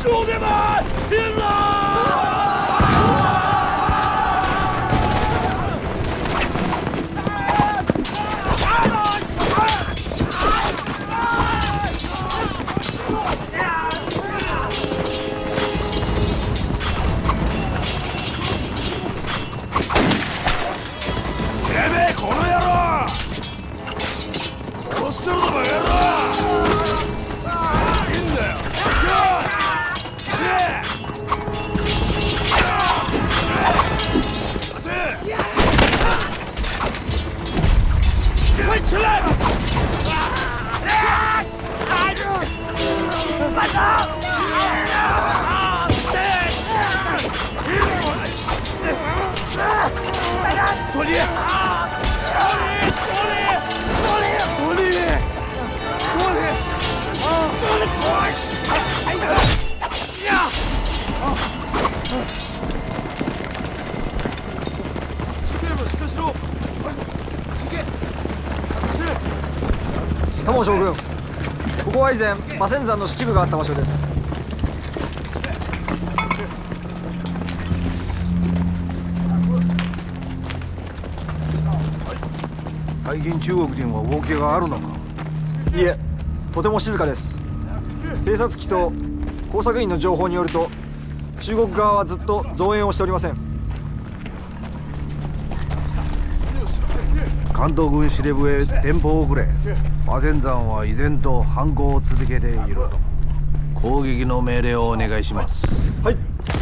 兄弟们，拼了！ 快起来！班长！多利！ 友将軍、ここは以前馬仙山の指揮部があった場所です。 最近中国人は動きがあるのか？ いえ、とても静かです。偵察機と工作員の情報によると、中国側はずっと増援をしておりません。 関東軍司令部へ電報を送れ。馬仙山は依然と反攻を続けていると。攻撃の命令をお願いします。 はい。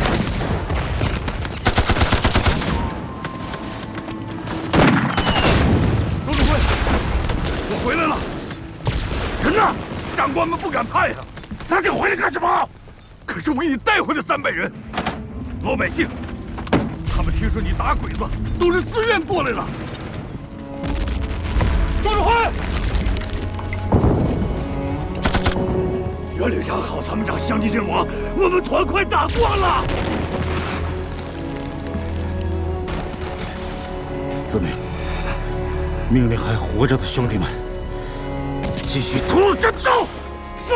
周指挥，我回来了。人呢？长官们不敢派呀。那你回来干什么？可是我给你带回了300人，老百姓，他们听说你打鬼子，都是自愿过来的。 周指挥，袁旅长、郝参谋长相继阵亡，我们团快打光了。遵命。命令还活着的兄弟们，继续投入战斗。是。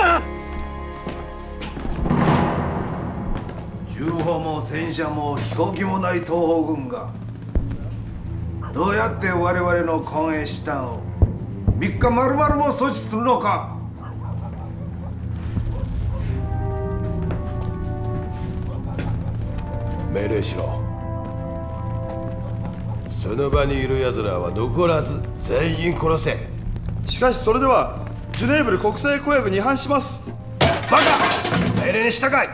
銃砲も戦車も飛行機もない東方軍がどうやって我々の根栄師団を3日丸々も阻止するのか。 命令しろ。その場にいる奴らは残らず全員殺せ。 しかしそれではジュネーブル国際公約に違反します。 バカ！命令に従い。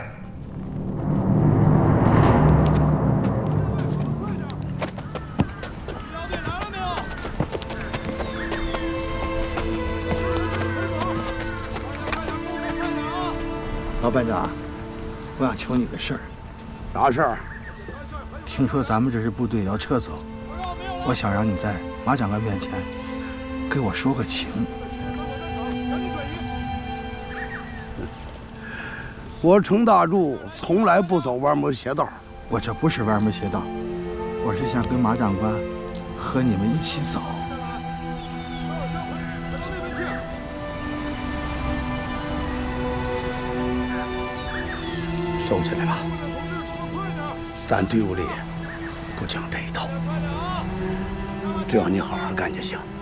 老班长，我想求你个事儿。 啥事儿？ 听说咱们这支部队要撤走，我想让你在马长官面前给我说个情。 我程大柱从来不走弯门邪道。 我这不是弯门邪道，我是想跟马长官和你们一起走。 收起来吧，咱队伍里不讲这一套，只要你好好干就行。